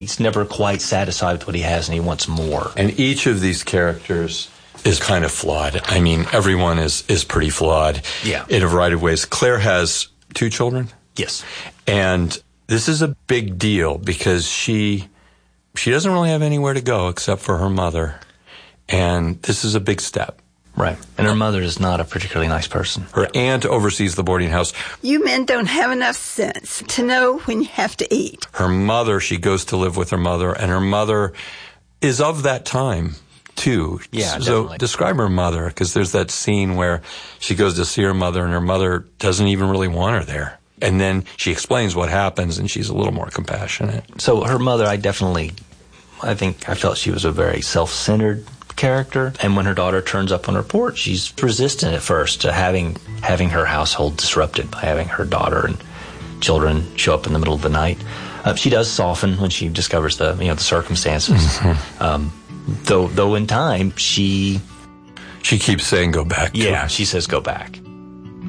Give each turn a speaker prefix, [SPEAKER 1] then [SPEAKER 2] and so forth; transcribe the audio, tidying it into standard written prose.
[SPEAKER 1] He's never quite satisfied with what he has, and he wants more.
[SPEAKER 2] And each of these characters is kind of flawed. I mean, everyone is pretty flawed in a variety of ways. Claire has 2 children.
[SPEAKER 1] Yes.
[SPEAKER 2] And this is a big deal because she doesn't really have anywhere to go except for her mother. And this is a big step.
[SPEAKER 1] Right. And her mother is not a particularly nice person.
[SPEAKER 2] Her aunt oversees the boarding house.
[SPEAKER 3] You men don't have enough sense to know when you have to eat.
[SPEAKER 2] Her mother, she goes to live with her mother, and her mother is of that time, too.
[SPEAKER 1] Yeah,
[SPEAKER 2] so
[SPEAKER 1] definitely.
[SPEAKER 2] Describe her mother, because there's that scene where she goes to see her mother, and her mother doesn't even really want her there. And then she explains what happens, and she's a little more compassionate.
[SPEAKER 1] So her mother, I felt she was a very self-centered character. And when her daughter turns up on her porch, she's resistant at first to having her household disrupted by having her daughter and children show up in the middle of the night. She does soften when she discovers the circumstances.
[SPEAKER 2] Mm-hmm.
[SPEAKER 1] Though in time she
[SPEAKER 2] keeps saying go back.
[SPEAKER 1] Yeah, she says go back.